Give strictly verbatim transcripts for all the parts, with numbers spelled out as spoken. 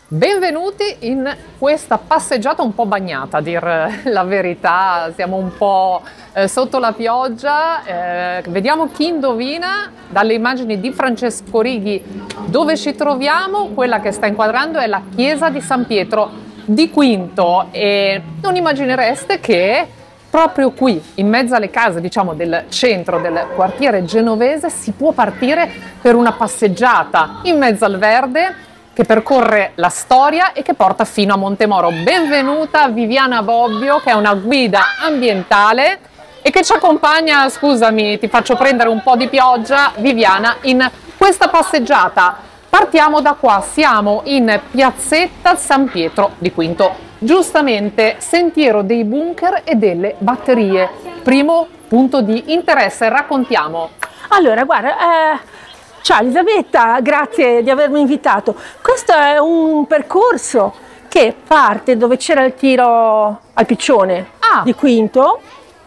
Benvenuti in questa passeggiata un po' bagnata, a dir la verità, siamo un po' eh, sotto la pioggia, eh, vediamo chi indovina dalle immagini di Francesco Righi dove ci troviamo. Quella che sta inquadrando è la chiesa di San Pietro di Quinto e non immaginereste che proprio qui, in mezzo alle case, diciamo, del centro del quartiere genovese, si può partire per una passeggiata in mezzo al verde che percorre la storia e che porta fino a Montemoro. Benvenuta Viviana Bobbio, che è una guida ambientale e che ci accompagna, scusami, ti faccio prendere un po' di pioggia, Viviana, in questa passeggiata. Partiamo da qua, siamo in piazzetta San Pietro di Quinto, giustamente sentiero dei bunker e delle batterie. Primo punto di interesse, raccontiamo. Allora, guarda, eh... ciao Elisabetta, grazie di avermi invitato. Questo è un percorso che parte dove c'era il tiro al piccione Ah. di Quinto.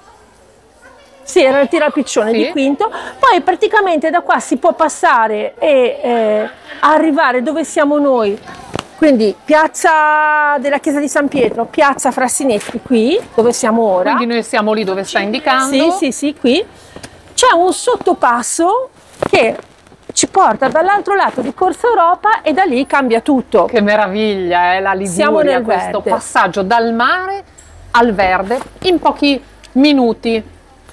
Sì, era il tiro al piccione Sì. di Quinto. Poi praticamente da qua si può passare e eh, arrivare dove siamo noi. Quindi piazza della chiesa di San Pietro, piazza Frassinetti qui, dove siamo ora. Quindi noi siamo lì dove sta indicando. Sì, sì, sì, qui. C'è un sottopasso che ci porta dall'altro lato di Corso Europa e da lì cambia tutto. Che meraviglia, eh, la Siamo Liguria, nel questo verde. passaggio dal mare al verde in pochi minuti.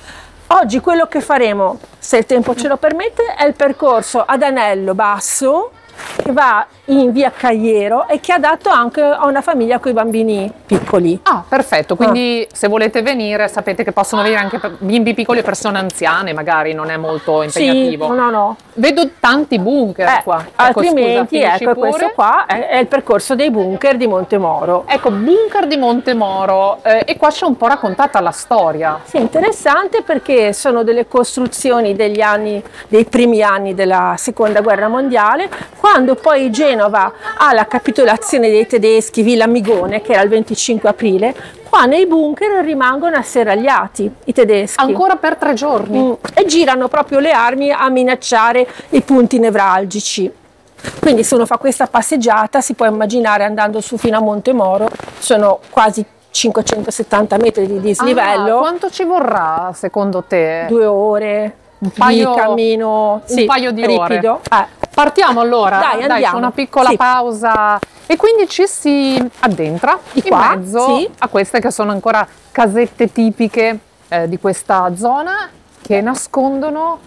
Oggi quello che faremo, se il tempo ce lo permette, è il percorso ad anello basso che va in via Cagliero e che è adatto anche a una famiglia con i bambini piccoli. Ah, perfetto, quindi se volete venire sapete che possono venire anche per bimbi piccoli e persone anziane, magari non è molto impegnativo. Sì, no, no. Vedo tanti bunker Eh, qua. Ecco, altrimenti, scusa, finisci ecco, pure. questo qua è, è il percorso dei bunker di Montemoro. Ecco, bunker di Montemoro, eh, e qua c'è un po' raccontata la storia. Sì, interessante perché sono delle costruzioni degli anni, dei primi anni della seconda guerra mondiale, quando poi Genova ha la capitolazione dei tedeschi, Villa Migone, che era il venticinque aprile, qua nei bunker rimangono asserragliati i tedeschi. Ancora per tre giorni. Mm, e girano proprio le armi a minacciare i punti nevralgici. Quindi se uno fa questa passeggiata si può immaginare andando su fino a Montemoro, sono quasi cinquecentosettanta metri di dislivello. Ah, quanto ci vorrà secondo te? Due ore Un paio- di cammino, un sì, paio di ripido. ore. Eh, Partiamo allora, Dai, c'è andiamo. una piccola Sì. pausa e quindi ci si addentra Di in qua, mezzo sì. a queste che sono ancora casette tipiche eh, di questa zona che nascondono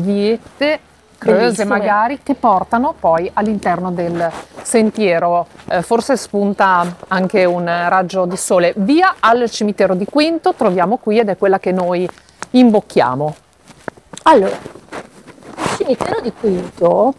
viette creuse Bellissime. magari che portano poi all'interno del sentiero. Eh, forse spunta anche un raggio di sole. Via al cimitero di Quinto troviamo qui ed è quella che noi imbocchiamo. Allora, il cimitero di Quinto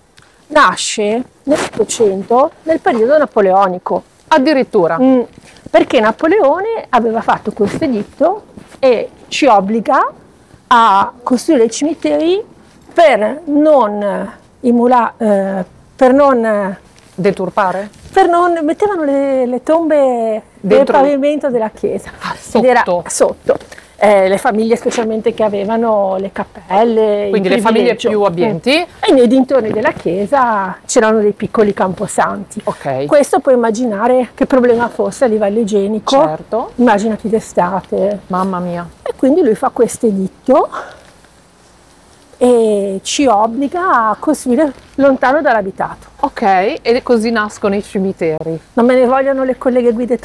nasce nell'Ottocento nel periodo napoleonico. Addirittura. Mm, perché Napoleone aveva fatto questo editto e ci obbliga a costruire i cimiteri per non immula, eh, per non, Deturpare? per non mettevano le, le tombe nel Dentro- pavimento della chiesa. sotto. Ed era sotto. Eh, le famiglie specialmente che avevano le cappelle, Quindi il le famiglie privilegio. più abbienti. Mm. E nei dintorni della chiesa c'erano dei piccoli camposanti. Ok. Questo puoi immaginare che problema fosse a livello igienico. Certo. Immaginati d'estate. Mamma mia. E quindi lui fa questo editto e ci obbliga a costruire lontano dall'abitato. Ok, e così nascono i cimiteri. Non me ne vogliono le colleghe guide